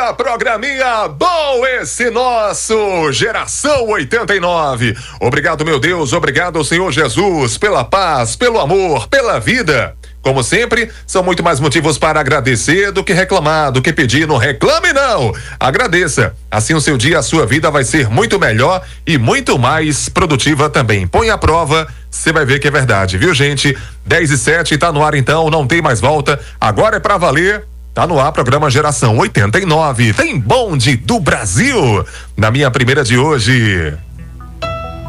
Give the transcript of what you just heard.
Programinha bom esse nosso Geração 89. Obrigado, meu Deus, obrigado, Senhor Jesus, pela paz, pelo amor, pela vida. Como sempre, são muito mais motivos para agradecer do que reclamar, do que pedir. Não reclame, não! Agradeça. Assim o seu dia, a sua vida vai ser muito melhor e muito mais produtiva também. Põe à prova, você vai ver que é verdade, viu, gente? 10:07, tá no ar então, não tem mais volta. Agora é pra valer. Tá no ar, programa Geração 89. Tem bonde do Brasil. Na minha primeira de hoje.